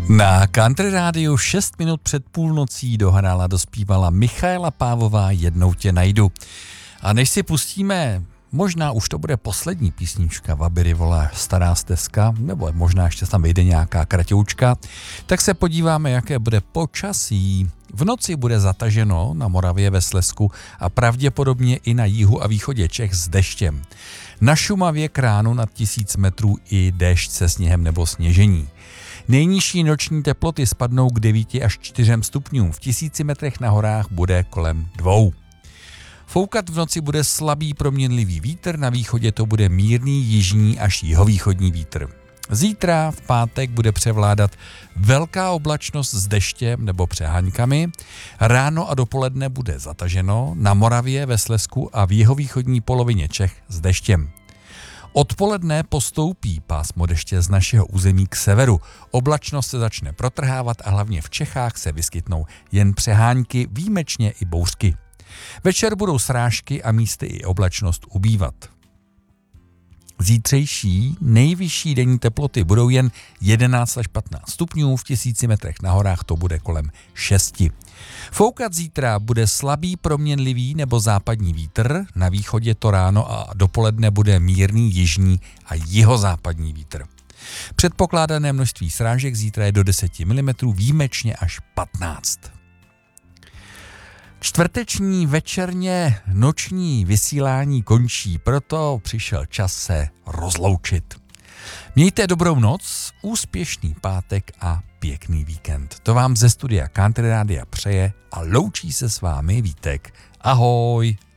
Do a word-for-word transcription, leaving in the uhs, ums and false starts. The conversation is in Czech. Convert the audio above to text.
Na Country Rádiu šest minut před půlnocí dohrála, dospívala Michaela Pávová Jednou tě najdu. A než si pustíme, možná už to bude poslední písnička Vabiry volá Stará stezka, nebo možná ještě tam vyjde nějaká kratoučka, tak se podíváme, jaké bude počasí. V noci bude zataženo na Moravě, ve Slezsku a pravděpodobně i na jihu a východě Čech s deštěm. Na Šumavě k ránu nad tisíc metrů i déšť se sněhem nebo sněžení. Nejnižší noční teploty spadnou k devíti až čtyřem stupňům, v tisíci metrech na horách bude kolem dvou. Foukat v noci bude slabý proměnlivý vítr, na východě to bude mírný jižní až jihovýchodní vítr. Zítra v pátek bude převládat velká oblačnost s deštěm nebo přeháňkami, ráno a dopoledne bude zataženo, na Moravě, ve Slezsku a v jihovýchodní polovině Čech s deštěm. Odpoledne postoupí pásmo deště z našeho území k severu. Oblačnost se začne protrhávat a hlavně v Čechách se vyskytnou jen přehánky, výjimečně i bouřky. Večer budou srážky a místy i oblačnost ubývat. Zítřejší nejvyšší denní teploty budou jen jedenáct až patnáct stupňů, v tisíci metrech na horách to bude kolem šesti. Foukat zítra bude slabý proměnlivý nebo západní vítr, na východě to ráno a dopoledne bude mírný jižní a jihozápadní vítr. Předpokládané množství srážek zítra je do deset milimetrů, výjimečně až patnáct. Čtvrteční večerně noční vysílání končí, proto přišel čas se rozloučit. Mějte dobrou noc, úspěšný pátek a pěkný víkend. To vám ze studia Country Rádia přeje a loučí se s vámi Vítek. Ahoj!